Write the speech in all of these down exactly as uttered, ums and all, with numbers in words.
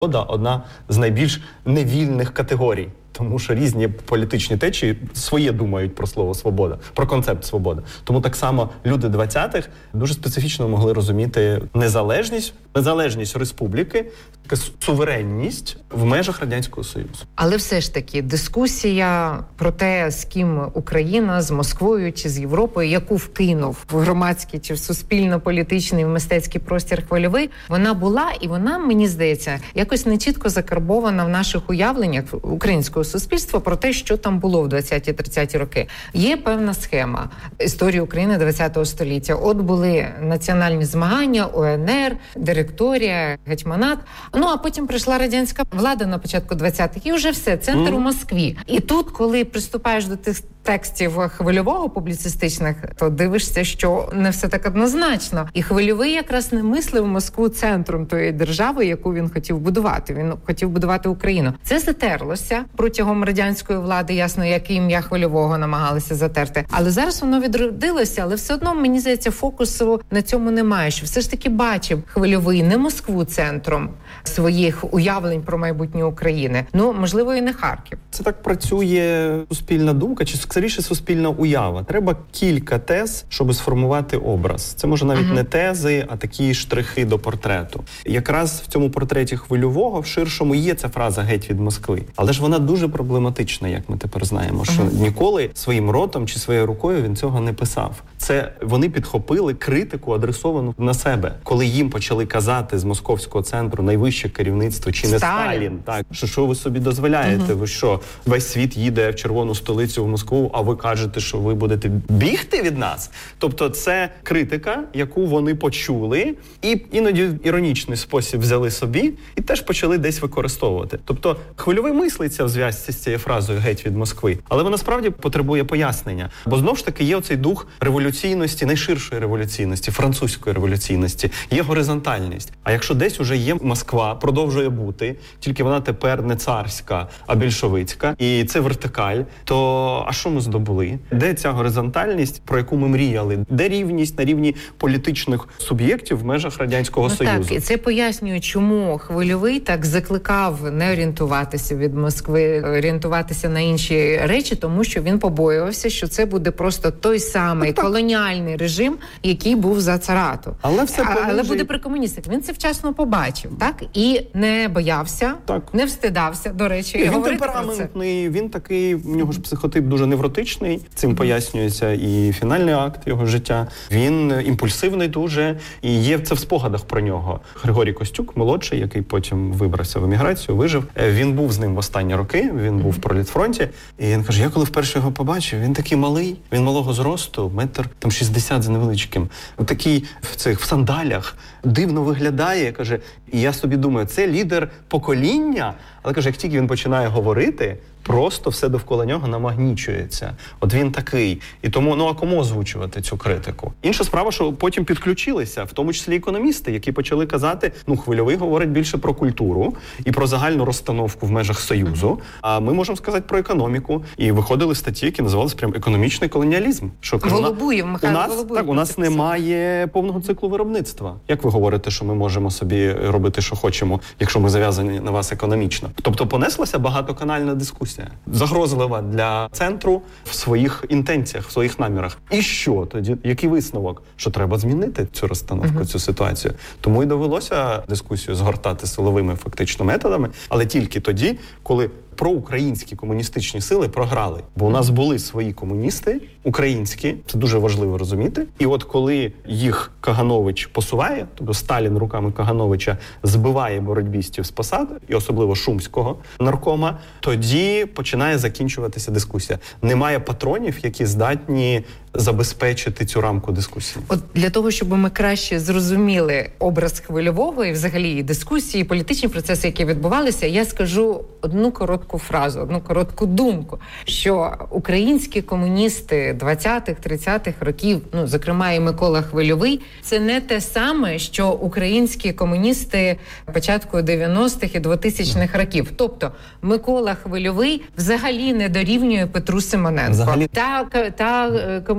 свобода – одна з найбільш невільних категорій. Тому що різні політичні течії своє думають про слово «свобода», про концепт «свобода». Тому так само люди двадцятих дуже специфічно могли розуміти незалежність, незалежність республіки, суверенність в межах Радянського Союзу. Але все ж таки дискусія про те, з ким Україна, з Москвою чи з Європою, яку вкинув в громадський чи в суспільно-політичний, в мистецький простір Хвильовий, вона була і вона, мені здається, якось нечітко закарбована в наших уявленнях українського суспільства про те, що там було в двадцяті-тридцяті роки. Є певна схема історії України ХХ століття. От були національні змагання, УНР, директорія, гетьманат. Ну, а потім прийшла радянська влада на початку двадцятих, і вже все, центр mm. у Москві. І тут, коли приступаєш до тих текстів Хвильового публіцистичних, то дивишся, що не все так однозначно. І Хвильовий якраз не мислив Москву центром тої держави, яку він хотів будувати. Він хотів будувати Україну. Це затерлося протягом радянської влади, ясно, як ім'я Хвильового намагалися затерти. Але зараз воно відродилося, але все одно, мені здається, фокусу на цьому немає. Що все ж таки бачив Хвильовий не Москву центром своїх уявлень про майбутнє України. Ну, можливо, і не Харків. Це так працює суспільна думка, чи скоріше суспільна уява. Треба кілька тез, щоб сформувати образ. Це може навіть uh-huh. не тези, а такі штрихи до портрету. Якраз в цьому портреті Хвильового в ширшому є ця фраза «геть від Москви». Але ж вона дуже проблематична, як ми тепер знаємо, що uh-huh. ніколи своїм ротом чи своєю рукою він цього не писав. Це вони підхопили критику, адресовану на себе. Коли їм почали казати з московського центру найвище керівництво, чи не Сталін, Сталін так, що що ви собі дозволяєте? Uh-huh. Ви що, весь світ їде в червону столицю в Москву, а ви кажете, що ви будете бігти від нас? Тобто це критика, яку вони почули, і іноді в іронічний спосіб взяли собі, і теж почали десь використовувати. Тобто Хвильовий мислиться в зв'язці з цією фразою «геть від Москви», але вона справді потребує пояснення. Бо знову ж таки є оцей дух революційності, найширшої революційності, французької революційності, є горизонтальність. А якщо десь уже є Москва, продовжує бути, тільки вона тепер не царська, а більшовицька, і це вертикаль, то а що ми здобули? Де ця горизонтальність, про яку ми мріяли? Де рівність на рівні політичних суб'єктів в межах Радянського ну, Союзу? Так, і це пояснює, чому Хвильовий так закликав не орієнтуватися від Москви, орієнтуватися на інші речі, тому що він побоювався, що це буде просто той самий ну, колоніальний режим, який був за царату. Але все а, але буде при комуністах. Він це вчасно побачив, так? І не боявся, так. не встидався, до речі, і він темпераментний, він такий, в нього ж психотип дуже невротичний, цим пояснюється і фінальний акт його життя. Він імпульсивний дуже, і є це в спогадах про нього. Григорій Костюк, молодший, який потім вибрався в еміграцію, вижив. Він був з ним в останні роки, він був в пролітфронті, і він каже, я коли вперше його побачив, він такий малий, він малого зросту, метр там шістдесят з невеличким, такий в цих в сандалях, дивно виглядає, каже, і я собі думаю, це лідер покоління, але каже, як тільки він починає говорити, просто все довкола нього намагнічується. От він такий. І тому, ну а кому озвучувати цю критику? Інша справа, що потім підключилися, в тому числі економісти, які почали казати, ну, Хвильовий говорить більше про культуру і про загальну розстановку в межах Союзу, а ми можемо сказати про економіку. І виходили статті, які називалися прям економічний колоніалізм. Що Голубуєв, Михайло у нас, Голубуєв. Так, у нас немає повного циклу виробництва. Як ви говорите, що ми можемо собі робити, що хочемо, якщо ми зав'язані на вас економічно? Тобто понеслася багатоканальна дискусія. Загрозлива для центру в своїх інтенціях, в своїх намірах. І що тоді? Який висновок? Що треба змінити цю розстановку, uh-huh. цю ситуацію. Тому і довелося дискусію згортати силовими фактично методами, але тільки тоді, коли проукраїнські комуністичні сили програли. Бо у нас були свої комуністи, українські, це дуже важливо розуміти. І от коли їх Каганович посуває, тобто Сталін руками Кагановича збиває боротьбістів з посади, і особливо шумського наркома, тоді починає закінчуватися дискусія. Немає патронів, які здатні забезпечити цю рамку дискусії. От для того, щоб ми краще зрозуміли образ Хвильового і взагалі і дискусії, і політичні процеси, які відбувалися, я скажу одну коротку фразу, одну коротку думку, що українські комуністи двадцятих-тридцятих років, ну, зокрема і Микола Хвильовий, це не те саме, що українські комуністи початку дев'яностих і двотисячних років. Тобто Микола Хвильовий взагалі не дорівнює Петру Симоненко. Взагалі. Та, та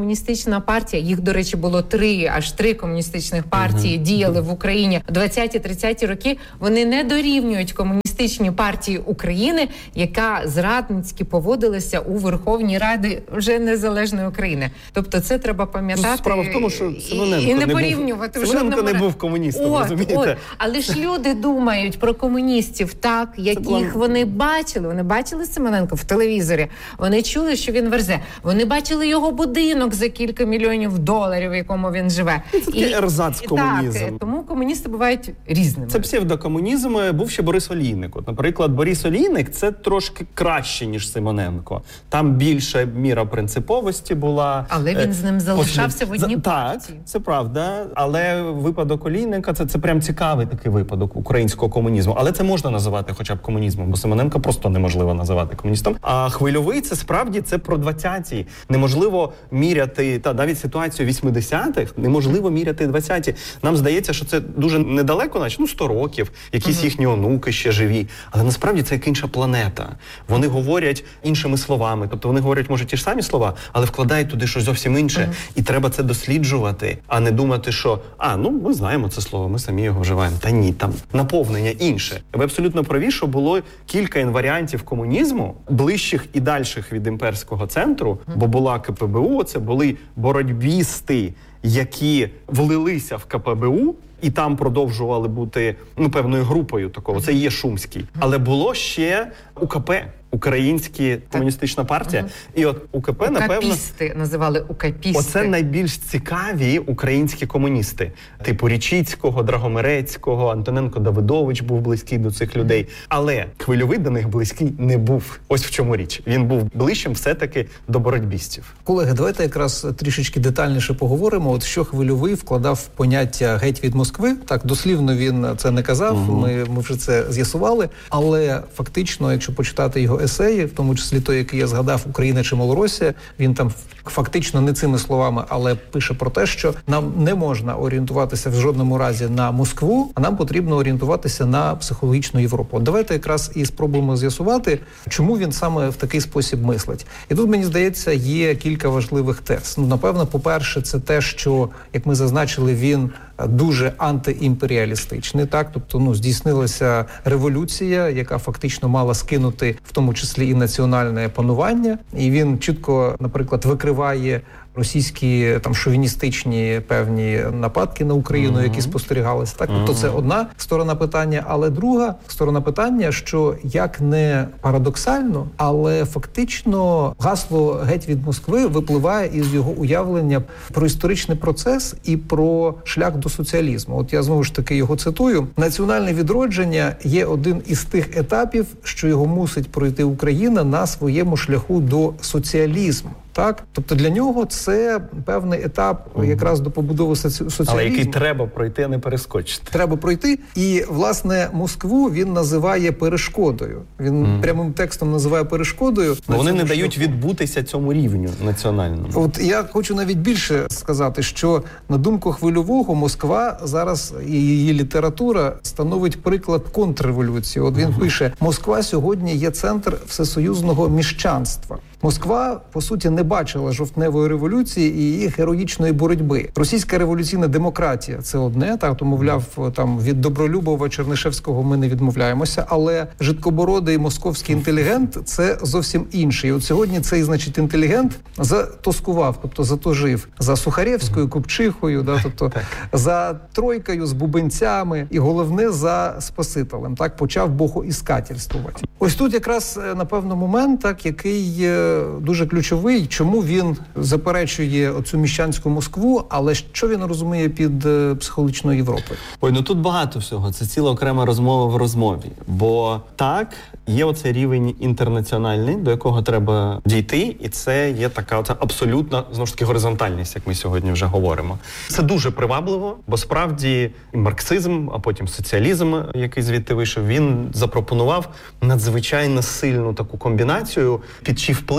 комуністична партія, їх, до речі, було три, аж три комуністичних партії uh-huh. діяли в Україні в двадцяті-тридцяті роки, вони не дорівнюють комуністичній партії України, яка зрадницьки поводилася у Верховній Раді вже незалежної України. Тобто це треба пам'ятати. Справа в тому, що Симоненко і не не порівнювати. був, Симоненко не був комуністом, от, розумієте? От. Але ж люди думають про комуністів так, яких була... вони бачили. Вони бачили Симоненко в телевізорі. Вони чули, що він верзе. Вони бачили його будинок за кілька мільйонів доларів, в якому він живе. Це такий ерзац-комунізм. Так, тому комуністи бувають різними. Це псевдокомунізм. Був ще Борис Олійник. От, наприклад, Борис Олійник – це трошки краще, ніж Симоненко. Там більша міра принциповості була. Але він з ним залишався в одній партії. Так, це правда. Але випадок Олійника – це, це прям цікавий такий випадок українського комунізму. Але це можна називати хоча б комунізмом, бо Симоненка просто неможливо називати комуністом. А Хвильовий – це справді це про двадцяті. Неможливо міряти, та навіть ситуацію вісімдесятих, неможливо міряти двадцяті. Нам здається, що це дуже недалеко, наче, ну, сто років, якісь uh-huh. їхні онуки ще живі. Але насправді це як інша планета. Вони говорять іншими словами. Тобто вони говорять, може, ті ж самі слова, але вкладають туди щось зовсім інше. Uh-huh. І треба це досліджувати, а не думати, що, а, ну, ми знаємо це слово, ми самі його вживаємо. Та ні, там наповнення інше. Ви абсолютно праві, що було кілька інваріантів комунізму, ближчих і дальших від імперського центру, uh-huh. бо була ка пе бе у, це були боротьбісти, які влилися в ка пе бе у, і там продовжували бути, ну, певною групою такого. Це і є Шумський. Але було ще у ка пе, Українська комуністична партія. Uh-huh. І от УКП, напевно... Укапісти називали укапісти. Оце найбільш цікаві українські комуністи. Типу Річицького, Драгомирецького, Антоненко Давидович був близький до цих людей. Але Хвильовий до них близький не був. Ось в чому річ. Він був ближчим все-таки до боротьбістів. Колеги, давайте якраз трішечки детальніше поговоримо. От що Хвильовий вкладав в поняття «геть від Москви». Так, дослівно він це не казав, uh-huh. ми, ми вже це з'ясували. Але фактично, якщо почитати його есеї, в тому числі той, який я згадав, «Україна чи Малоросія», він там фактично не цими словами, але пише про те, що нам не можна орієнтуватися в жодному разі на Москву, а нам потрібно орієнтуватися на психологічну Європу. От давайте якраз і спробуємо з'ясувати, чому він саме в такий спосіб мислить. І тут, мені здається, є кілька важливих тез. Ну, напевно, по-перше, це те, що, як ми зазначили, він дуже антиімперіалістичний, так, тобто, ну, здійснилася революція, яка фактично мала скинути в тому числі і національне панування, і він чітко, наприклад, викриває російські там шовіністичні певні нападки на Україну, mm-hmm. які спостерігалися. Так, тобто це одна сторона питання, але друга сторона питання, що як не парадоксально, але фактично гасло «геть від Москви» випливає із його уявлення про історичний процес і про шлях до соціалізму. От я знову ж таки його цитую: «Національне відродження є один із тих етапів, що його мусить пройти Україна на своєму шляху до соціалізму». Так, тобто для нього це певний етап якраз до побудови соціалізму. Але який треба пройти, а не перескочити. Треба пройти. І, власне, Москву він називає перешкодою. Він mm. прямим текстом називає перешкодою. Бо вони не дають відбутися цьому рівню національному. От я хочу навіть більше сказати, що, на думку Хвильового, Москва зараз і її література становить приклад контрреволюції. От він mm-hmm. пише: «Москва сьогодні є центр всесоюзного міщанства». Москва, по суті, не бачила жовтневої революції і її героїчної боротьби. Російська революційна демократія – це одне, так, то, мовляв, там від Добролюбова, Чернишевського ми не відмовляємося, але жидкобородий московський інтелігент – це зовсім інше. І от сьогодні цей, значить, інтелігент затоскував, тобто затожив за Сухарєвською, Купчихою, да, тобто так. за тройкою з бубенцями і, головне, за Спасителем, так, почав богоіскательствувати. Ось тут якраз, напевно, момент, так, який дуже ключовий, чому він заперечує оцю міщанську Москву, але що він розуміє під психологічною Європою? Ой, ну тут багато всього. Це ціла окрема розмова в розмові. Бо так, є оцей рівень інтернаціональний, до якого треба дійти, і це є така оця абсолютна, знову ж таки, горизонтальність, як ми сьогодні вже говоримо. Це дуже привабливо, бо справді і марксизм, а потім соціалізм, який звідти вийшов, він запропонував надзвичайно сильну таку комбінацію, під чий вплив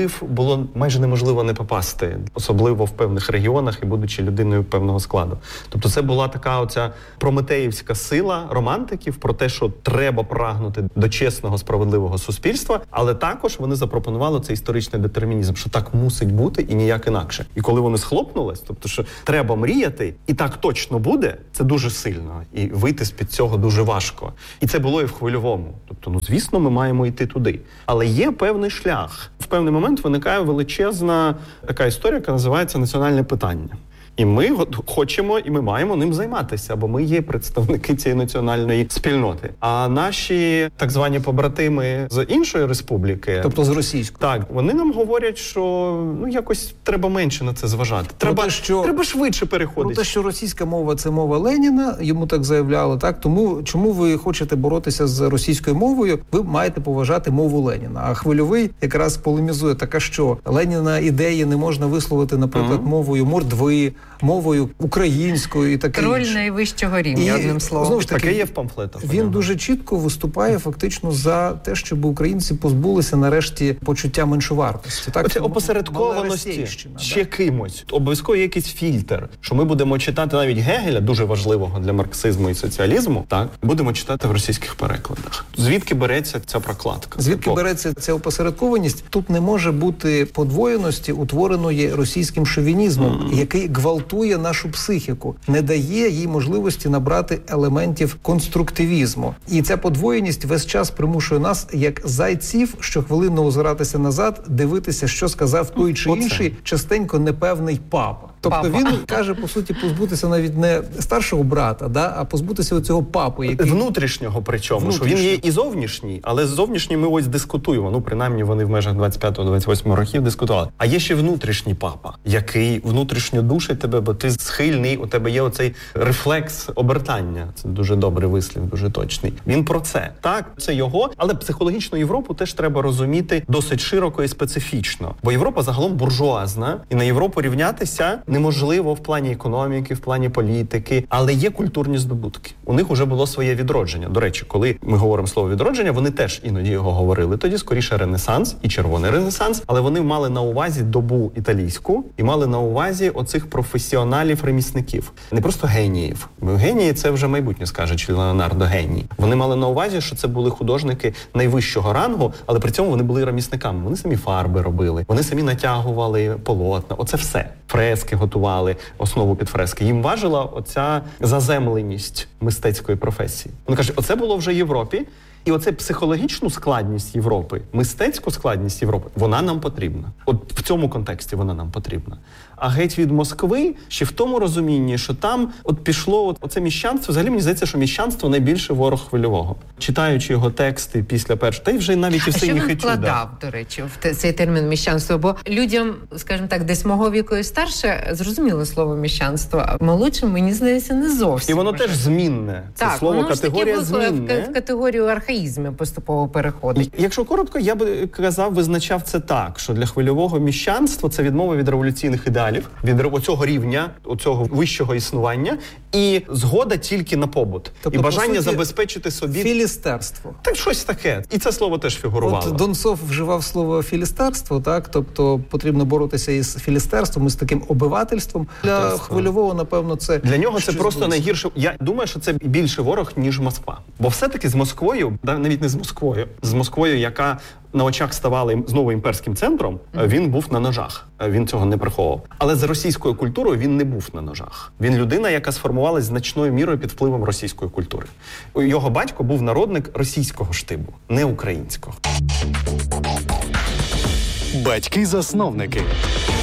вплив було майже неможливо не попасти, особливо в певних регіонах і будучи людиною певного складу. Тобто це була така оця прометеївська сила романтиків про те, що треба прагнути до чесного, справедливого суспільства, але також вони запропонували цей історичний детермінізм, що так мусить бути і ніяк інакше. І коли вони схлопнулись, тобто, що треба мріяти, і так точно буде, це дуже сильно. І вийти з-під цього дуже важко. І це було і в Хвильовому. Тобто, ну, звісно, ми маємо йти туди. Але є певний шлях. В певний момент виникає величезна така історія, яка називається «національне питання». І ми хочемо, і ми маємо ним займатися, бо ми є представники цієї національної спільноти. А наші так звані побратими з іншої республіки, тобто з російської, так, вони нам говорять, що ну якось треба менше на це зважати. Треба, те, що, треба швидше переходити. Про те, що російська мова – це мова Леніна, йому так заявляли, так? Тому чому ви хочете боротися з російською мовою, ви маєте поважати мову Леніна. А Хвильовий якраз полемізує, така що Леніна ідеї не можна висловити, наприклад, mm-hmm. мовою мордви, мовою українською і таке Троль інше. найвищого рівня, і, одним словом. Знову ж таки, таке є в памфлетах. Він дуже чітко виступає фактично за те, щоб українці позбулися нарешті почуття меншовартості. Так? Оце опосередкованості ще да? кимось. Обов'язково є якийсь фільтр, що ми будемо читати навіть Гегеля, дуже важливого для марксизму і соціалізму, так? Будемо читати в російських перекладах. Звідки береться ця прокладка? Звідки Бо... береться ця опосередкованість? Тут не може бути подвоєності, утвореної російським шовінізмом, mm. який гвалтує нашу психіку, не дає їй можливості набрати елементів конструктивізму. І ця подвоєність весь час примушує нас, як зайців, щохвилинно озиратися назад, дивитися, що сказав той чи Оце. інший, частенько непевний папа. Тобто папа. Він каже, по суті, позбутися навіть не старшого брата, да, а позбутися оцього папи, який... Внутрішнього причому, Внутрішнього. Що він є і зовнішній, але з зовнішнім ми ось дискутуємо. Ну, принаймні, вони в межах двадцять п'ятого двадцять восьмого років дискутували. А є ще внутрішній папа, який внутрішньо душить тебе, бо ти схильний, у тебе є оцей рефлекс обертання. Це дуже добрий вислів, дуже точний. Він про це. Так, це його, але психологічну Європу теж треба розуміти досить широко і специфічно. Бо Європа загалом буржуазна, і на Європу рівнятися неможливо в плані економіки, в плані політики, але є культурні здобутки. У них уже було своє відродження. До речі, коли ми говоримо слово відродження, вони теж іноді його говорили. Тоді скоріше Ренесанс і Червоний Ренесанс, але вони мали на увазі добу італійську і мали на увазі оцих професіоналів-ремісників. Не просто геніїв. Бо генії – це вже майбутнє, скаже чи Леонардо геній. Вони мали на увазі, що це були художники найвищого рангу, але при цьому вони були ремісниками. Вони самі фарби робили, вони самі натягували полотна. Оце все. Фрески готували, основу під фрески. Їм важила оця заземленість мистецької професії. Вони кажуть, оце було вже в Європі, і оце психологічну складність Європи, мистецьку складність Європи, вона нам потрібна. От в цьому контексті вона нам потрібна. А геть від Москви ще в тому розумінні, що там от пішло от, оце міщанство. Взагалі, мені здається, що міщанство найбільше ворог Хвильового. Читаючи його тексти після першого, та й вже навіть і в синіх етюдах. А що він вкладав, до речі, в цей термін міщанство? Бо людям, скажімо так, десь мого віку і старше, зрозуміло слово міщанство, а молодшим, мені здається, не зовсім. І воно може. Теж змінне. Це так, слово категорія змінне. В категорію архаїзму поступово переходить. Якщо коротко, я би казав, визначав це так, що для Хвильового міщанство – це відмова від революційних ідеалів, від оцього рівня, оцього вищого існування, і згода тільки на побут. Тобто, і бажання суті, забезпечити собі... філістерство. Так, щось таке. І це слово теж фігурувало. От Донцов вживав слово філістерство, так? Тобто потрібно боротися із філістерством, із таким обивательством. Для Хвильового, напевно, це... Для нього це просто збулося. найгірше. Я думаю, що це більше ворог, ніж Москва. Бо все-таки з Москвою, навіть не з Москвою, з Москвою, яка на очах ставала знову імперським центром, він був на ножах. Він цього не приховував. Але з російською культурою він не був на ножах. Він людина, яка сформувалась значною мірою під впливом російської культури. Його батько був народник російського штибу, не українського. Батьки-засновники.